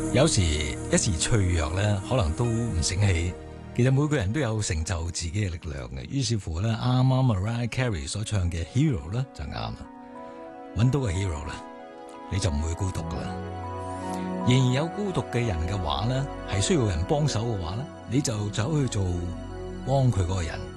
有時一時脆弱咧，可能都唔醒起。其實每個人都有成就自己嘅力量嘅。於是乎咧，啱啱 Mariah Carey 所唱嘅 Hero 咧就啱啦。揾到個 Hero 啦，你就唔會孤獨噶啦。仍然有孤獨嘅人嘅話咧，係需要人幫手嘅話咧，你就走去做幫佢嗰個人。